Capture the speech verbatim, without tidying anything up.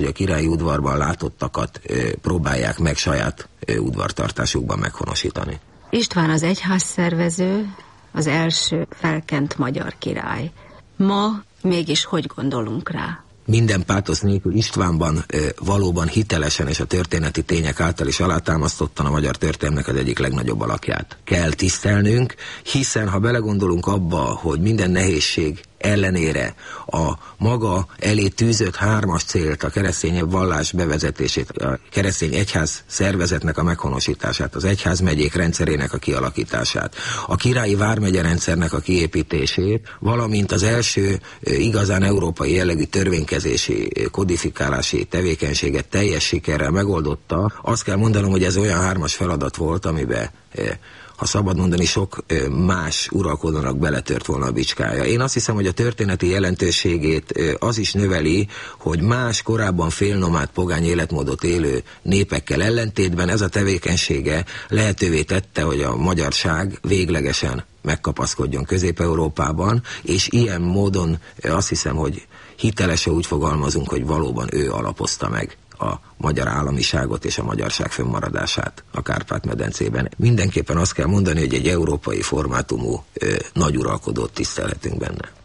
hogy a királyi udvarban látottakat próbálják meg saját udvartartásukban meghonosítani. István az egyházszervező, az első felkent magyar király. Ma mégis hogy gondolunk rá? Minden pátosz nélkül Istvánban e, valóban hitelesen és a történeti tények által is alátámasztottan a magyar történelmnek az egyik legnagyobb alakját kell tisztelnünk, hiszen ha belegondolunk abba, hogy minden nehézség ellenére a maga elé tűzött hármas célt, a keresztény vallás bevezetését, a keresztény egyház szervezetnek a meghonosítását, az egyházmegyék rendszerének a kialakítását, a királyi vármegye rendszernek a kiépítését, valamint az első igazán európai jellegű törvénykezési, kodifikálási tevékenységet teljes sikerrel megoldotta. Azt kell mondanom, hogy ez olyan hármas feladat volt, amiben ha szabad mondani, sok más uralkodónak beletört volna a bicskája. Én azt hiszem, hogy a történeti jelentőségét az is növeli, hogy más korábban félnomád pogány életmódot élő népekkel ellentétben ez a tevékenysége lehetővé tette, hogy a magyarság véglegesen megkapaszkodjon Közép-Európában, és ilyen módon azt hiszem, hogy hitelesen úgy fogalmazunk, hogy valóban ő alapozta meg a magyar államiságot és a magyarság fönnmaradását a Kárpát-medencében. Mindenképpen azt kell mondani, hogy egy európai formátumú ö, nagyuralkodót tisztelhetünk benne.